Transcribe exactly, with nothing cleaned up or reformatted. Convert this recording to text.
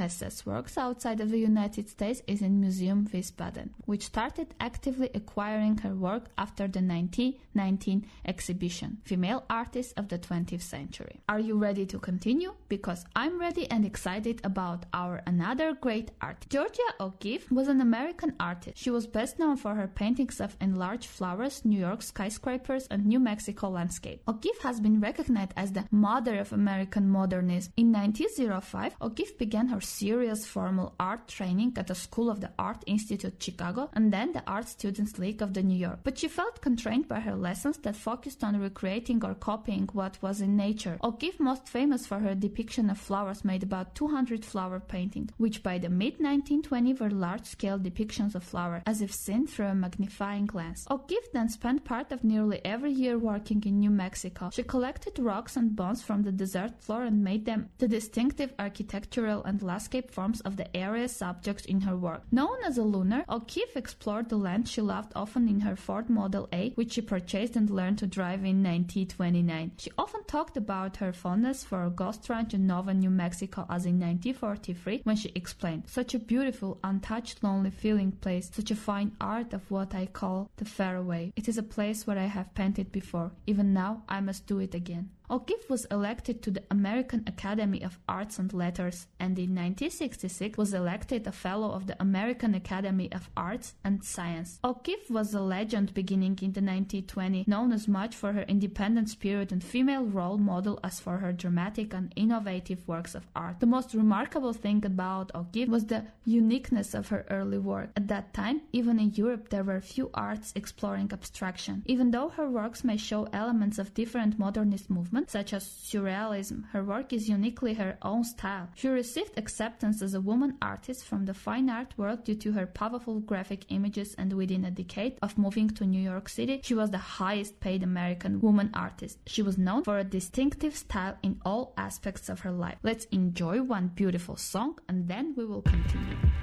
Hesse's works outside of the United States is in Museum Wiesbaden, which started actively acquiring her work after the nineteen nineteen exhibition, Female Artists of the twentieth Century. Are you ready to continue? Because I'm ready and excited about our another great artist. Georgia O'Keeffe was an American artist. She was best known for her paintings of enlarged flowers, New York skyscrapers, and New Mexico landscape. O'Keeffe has been recognized as the mother of American modernism. In nineteen oh five, O'Keeffe began her serious formal art training at the School of the Art Institute Chicago and then the Art Students League of the New York. But she felt constrained by her lessons that focused on recreating or copying what was in nature. O'Keeffe most famous for her depiction of flowers made about two hundred flower paintings, which by the mid nineteen twenties were large-scale depictions of flowers, as if seen through a magnifying glass. O'Keeffe then spent part of nearly every year working in New Mexico. She collected rocks and bones from the desert floor and made them the distinctive architectural and landscape forms of the area subjects in her work. Known as a lunar, O'Keeffe explored the land she loved often in her Ford Model A, which she purchased and learned to drive in nineteen twenty-nine. She often talked about her fondness for Ghost Ranch in Nova, New Mexico, as in nineteen forty-three when she explained, "Such a beautiful, untouched, lonely feeling place, such a fine art of what I call the faraway. It is a place where I have painted before. Even now, I must do it again." O'Keeffe was elected to the American Academy of Arts and Letters and in nineteen sixty-six was elected a Fellow of the American Academy of Arts and Science. O'Keeffe was a legend beginning in the nineteen twenties, known as much for her independent spirit and female role model as for her dramatic and innovative works of art. The most remarkable thing about O'Keeffe was the uniqueness of her early work. At that time, even in Europe, there were few arts exploring abstraction. Even though her works may show elements of different modernist movements, such as Surrealism, her work is uniquely her own style. She received acceptance as a woman artist from the fine art world due to her powerful graphic images, and within a decade of moving to New York City, she was the highest paid American woman artist. She was known for a distinctive style in all aspects of her life. Let's enjoy one beautiful song and then we will continue.